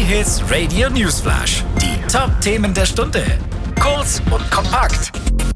J-Hits Radio Newsflash. Die Top-Themen der Stunde. Kurz und kompakt.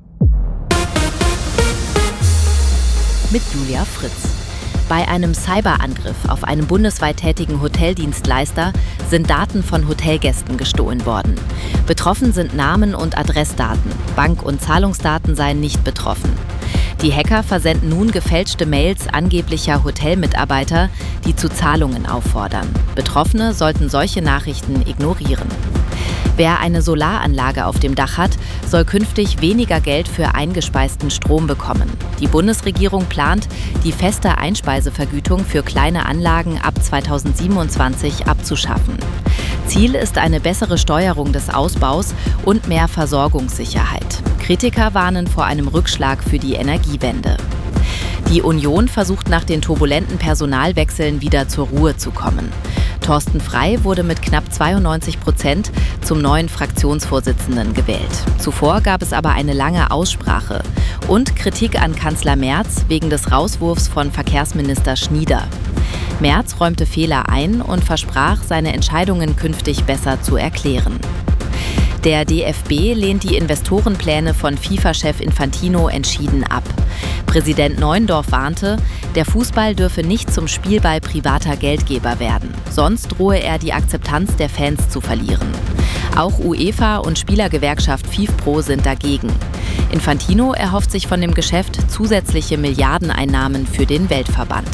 Mit Julia Fritz. Bei einem Cyberangriff auf einen bundesweit tätigen Hoteldienstleister sind Daten von Hotelgästen gestohlen worden. Betroffen sind Namen und Adressdaten. Bank- und Zahlungsdaten seien nicht betroffen. Die Hacker versenden nun gefälschte Mails angeblicher Hotelmitarbeiter, die zu Zahlungen auffordern. Betroffene sollten solche Nachrichten ignorieren. Wer eine Solaranlage auf dem Dach hat, soll künftig weniger Geld für eingespeisten Strom bekommen. Die Bundesregierung plant, die feste Einspeisevergütung für kleine Anlagen ab 2027 abzuschaffen. Ziel ist eine bessere Steuerung des Ausbaus und mehr Versorgungssicherheit. Kritiker warnen vor einem Rückschlag für die Energiewende. Die Union versucht nach den turbulenten Personalwechseln wieder zur Ruhe zu kommen. Thorsten Frey wurde mit knapp 92% zum neuen Fraktionsvorsitzenden gewählt. Zuvor gab es aber eine lange Aussprache und Kritik an Kanzler Merz wegen des Rauswurfs von Verkehrsminister Schnieder. Merz räumte Fehler ein und versprach, seine Entscheidungen künftig besser zu erklären. Der DFB lehnt die Investorenpläne von FIFA-Chef Infantino entschieden ab. Präsident Neuendorf warnte, der Fußball dürfe nicht zum Spielball privater Geldgeber werden. Sonst drohe er die Akzeptanz der Fans zu verlieren. Auch UEFA und Spielergewerkschaft FIFPro sind dagegen. Infantino erhofft sich von dem Geschäft zusätzliche Milliardeneinnahmen für den Weltverband.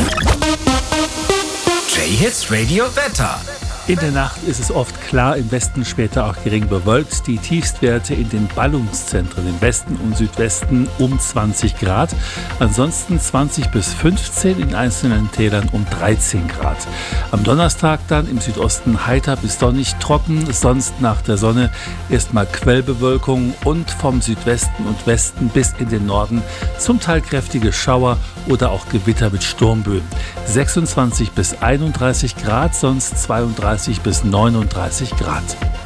J-Hits Radio Wetter. In der Nacht ist es oft klar, im Westen später auch gering bewölkt. Die Tiefstwerte in den Ballungszentren im Westen und Südwesten um 20 Grad. Ansonsten 20 bis 15, in einzelnen Tälern um 13 Grad. Am Donnerstag dann im Südosten heiter bis sonnig trocken, sonst nach der Sonne erstmal Quellbewölkung und vom Südwesten und Westen bis in den Norden zum Teil kräftige Schauer oder auch Gewitter mit Sturmböen. 26 bis 31 Grad, sonst 32 bis 39 Grad.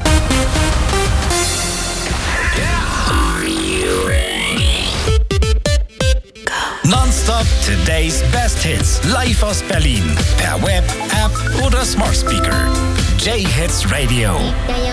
Nonstop Today's Best Hits. Live aus Berlin. Per Web, App oder Smart Speaker. J-Hits Radio.